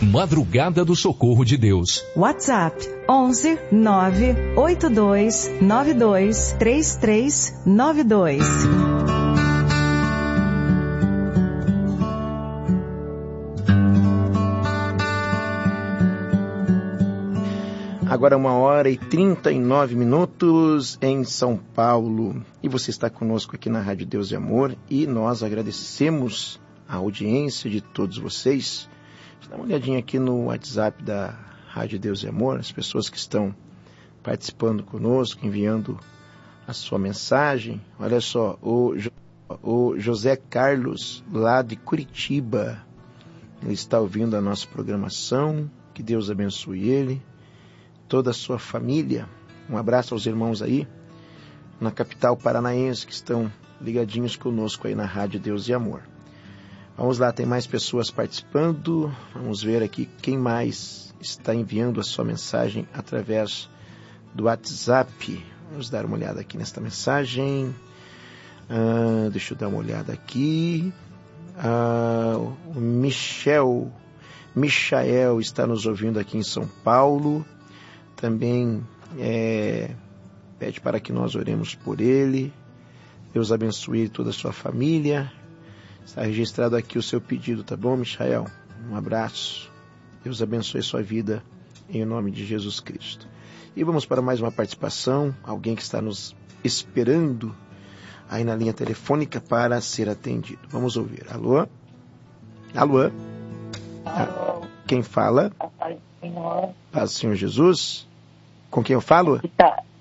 Madrugada do Socorro de Deus. WhatsApp 11 982 92 3392. Agora 1h39 em São Paulo. E você está conosco aqui na Rádio Deus e Amor. E nós agradecemos a audiência de todos vocês. Dá uma olhadinha aqui no WhatsApp da Rádio Deus e Amor. As pessoas que estão participando conosco, enviando a sua mensagem. Olha só, o José Carlos, lá de Curitiba. Ele está ouvindo a nossa programação. Que Deus abençoe ele. Toda a sua família. Um abraço aos irmãos aí na capital paranaense que estão ligadinhos conosco aí na Rádio Deus e Amor. Vamos lá, tem mais pessoas participando. Vamos ver aqui quem mais está enviando a sua mensagem através do WhatsApp. Vamos dar uma olhada aqui nesta mensagem. Deixa eu dar uma olhada aqui. O Michael está nos ouvindo aqui em São Paulo. Também pede para que nós oremos por ele. Deus abençoe toda a sua família. Está registrado aqui o seu pedido, tá bom, Michael? Um abraço. Deus abençoe sua vida em nome de Jesus Cristo. E vamos para mais uma participação. Alguém que está nos esperando aí na linha telefônica para ser atendido. Vamos ouvir. Alô? Alô? Quem fala? Paz do Senhor. Paz do Senhor Jesus. Com quem eu falo?